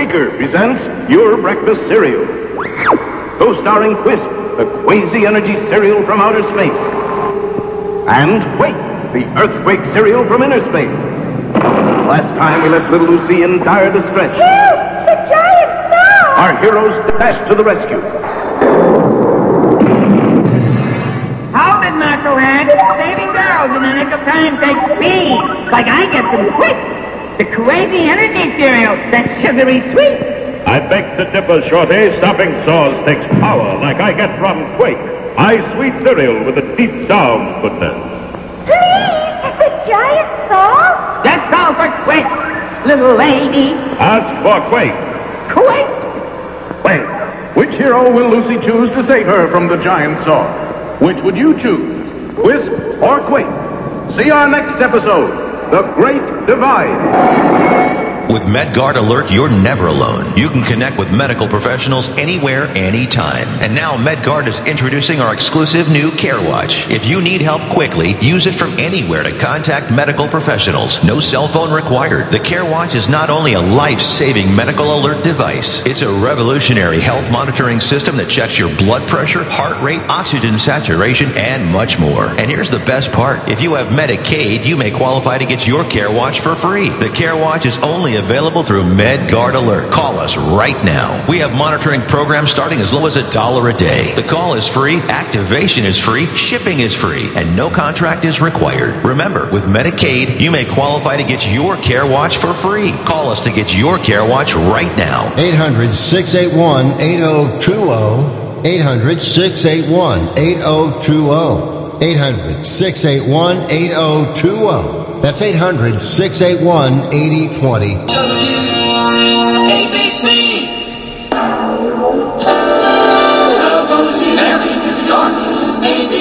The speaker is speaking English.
Quaker presents your breakfast cereal. Co-starring Quisp, the quasi-energy cereal from outer space. And Quake, the earthquake cereal from inner space. Last time we left little Lucy in dire distress. Help! The giant star! Our heroes dashed to the rescue. Hold it, Knucklehead. Saving girls in the nick of time takes speed. Like I get them quick. The crazy energy cereal that's sugary sweet. I beg to differ, Shorty. Stopping saws takes power like I get from Quake. My sweet cereal with a deep sound goodness. Please, the giant saw? Just call for Quake, little lady. Ask for Quake. Quake. Well, which hero will Lucy choose to save her from the giant saw? Which would you choose, Quisp or Quake? See our next episode, The Great Divide. With MedGuard Alert, you're never alone. You can connect with medical professionals anywhere, anytime. And now MedGuard is introducing our exclusive new CareWatch. If you need help quickly, use it from anywhere to contact medical professionals. No cell phone required. The CareWatch is not only a life-saving medical alert device, it's a revolutionary health monitoring system that checks your blood pressure, heart rate, oxygen saturation, and much more. And here's the best part. If you have Medicaid, you may qualify to get your CareWatch for free. The CareWatch is only available through MedGuard Alert. Call us right now. We have monitoring programs starting as low as $1 a day. The call is free, activation is free, shipping is free, and no contract is required. Remember, with Medicaid, you may qualify to get your CareWatch for free. Call us to get your CareWatch right now. 800-681-8020. 800-681-8020. 800-681-8020. That's 800-681-8020. WABC.